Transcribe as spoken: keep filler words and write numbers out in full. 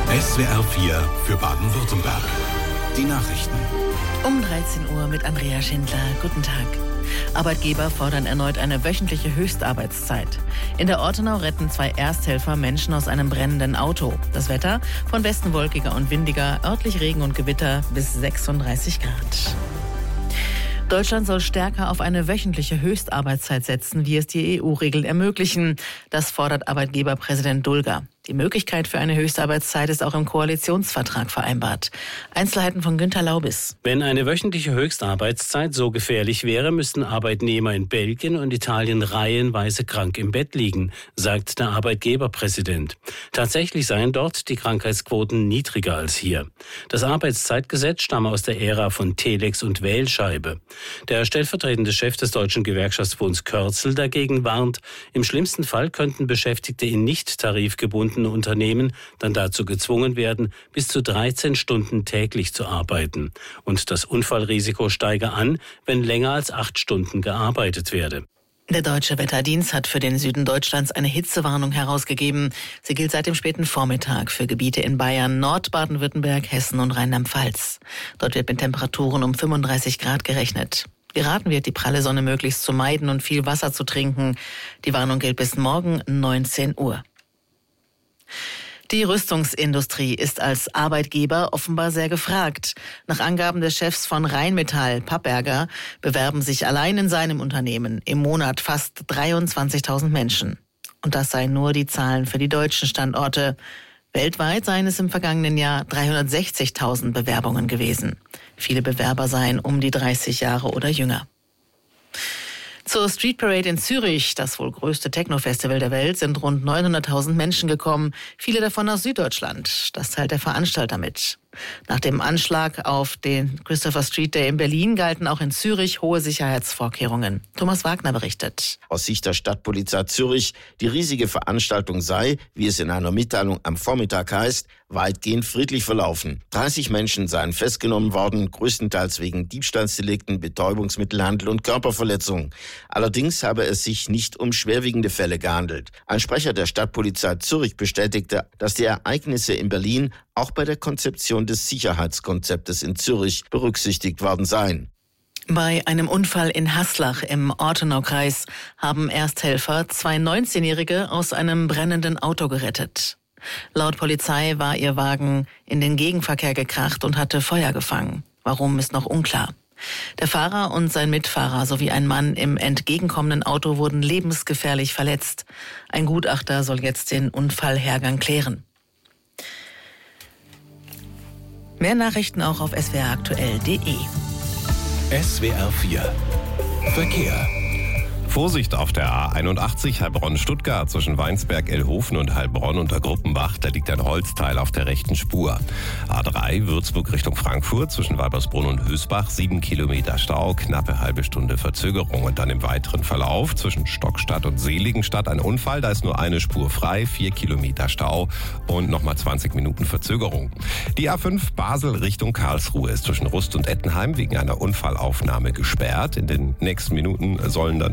S W R vier für Baden-Württemberg. Die Nachrichten. Um dreizehn Uhr mit Andrea Schindler. Guten Tag. Arbeitgeber fordern erneut eine wöchentliche Höchstarbeitszeit. In der Ortenau retten zwei Ersthelfer Menschen aus einem brennenden Auto. Das Wetter: von Westen wolkiger und windiger, örtlich Regen und Gewitter bis sechsunddreißig Grad. Deutschland soll stärker auf eine wöchentliche Höchstarbeitszeit setzen, wie es die E U-Regeln ermöglichen. Das fordert Arbeitgeberpräsident Dulger. Die Möglichkeit für eine Höchstarbeitszeit ist auch im Koalitionsvertrag vereinbart. Einzelheiten von Günter Laubis. Wenn eine wöchentliche Höchstarbeitszeit so gefährlich wäre, müssten Arbeitnehmer in Belgien und Italien reihenweise krank im Bett liegen, sagt der Arbeitgeberpräsident. Tatsächlich seien dort die Krankheitsquoten niedriger als hier. Das Arbeitszeitgesetz stamme aus der Ära von Telex und Wählscheibe. Der stellvertretende Chef des Deutschen Gewerkschaftsbunds Kürzel dagegen warnt, im schlimmsten Fall könnten Beschäftigte in nicht tarifgebundenen Unternehmen dann dazu gezwungen werden, bis zu dreizehn Stunden täglich zu arbeiten. Und das Unfallrisiko steige an, wenn länger als acht Stunden gearbeitet werde. Der Deutsche Wetterdienst hat für den Süden Deutschlands eine Hitzewarnung herausgegeben. Sie gilt seit dem späten Vormittag für Gebiete in Bayern, Nord-Baden-Württemberg, Hessen und Rheinland-Pfalz. Dort wird mit Temperaturen um fünfunddreißig Grad gerechnet. Geraten wird, die pralle Sonne möglichst zu meiden und viel Wasser zu trinken. Die Warnung gilt bis morgen neunzehn Uhr. Die Rüstungsindustrie ist als Arbeitgeber offenbar sehr gefragt. Nach Angaben des Chefs von Rheinmetall, Papperger, bewerben sich allein in seinem Unternehmen im Monat fast dreiundzwanzigtausend Menschen. Und das seien nur die Zahlen für die deutschen Standorte. Weltweit seien es im vergangenen Jahr dreihundertsechzigtausend Bewerbungen gewesen. Viele Bewerber seien um die dreißig Jahre oder jünger. Zur Street Parade in Zürich, das wohl größte Techno-Festival der Welt, sind rund neunhunderttausend Menschen gekommen, viele davon aus Süddeutschland. Das teilt der Veranstalter mit. Nach dem Anschlag auf den Christopher Street Day in Berlin galten auch in Zürich hohe Sicherheitsvorkehrungen. Thomas Wagner berichtet. Aus Sicht der Stadtpolizei Zürich, die riesige Veranstaltung sei, wie es in einer Mitteilung am Vormittag heißt, weitgehend friedlich verlaufen. dreißig Menschen seien festgenommen worden, größtenteils wegen Diebstahlsdelikten, Betäubungsmittelhandel und Körperverletzung. Allerdings habe es sich nicht um schwerwiegende Fälle gehandelt. Ein Sprecher der Stadtpolizei Zürich bestätigte, dass die Ereignisse in Berlin auch bei der Konzeption des Sicherheitskonzeptes in Zürich berücksichtigt worden seien. Bei einem Unfall in Haslach im Ortenaukreis haben Ersthelfer zwei neunzehnjährige aus einem brennenden Auto gerettet. Laut Polizei war ihr Wagen in den Gegenverkehr gekracht und hatte Feuer gefangen. Warum, ist noch unklar. Der Fahrer und sein Mitfahrer sowie ein Mann im entgegenkommenden Auto wurden lebensgefährlich verletzt. Ein Gutachter soll jetzt den Unfallhergang klären. Mehr Nachrichten auch auf s w r aktuell punkt d e. S W R vier Verkehr. Vorsicht auf der A einundachtzig Heilbronn-Stuttgart zwischen Weinsberg-Elhofen und Heilbronn unter Gruppenbach. Da liegt ein Holzteil auf der rechten Spur. A drei Würzburg Richtung Frankfurt zwischen Weibersbrunn und Hösbach. Sieben Kilometer Stau, knappe halbe Stunde Verzögerung. Und dann im weiteren Verlauf zwischen Stockstadt und Seligenstadt ein Unfall. Da ist nur eine Spur frei, vier Kilometer Stau und nochmal zwanzig Minuten Verzögerung. Die A fünf Basel Richtung Karlsruhe ist zwischen Rust und Ettenheim wegen einer Unfallaufnahme gesperrt. In den nächsten Minuten sollen dann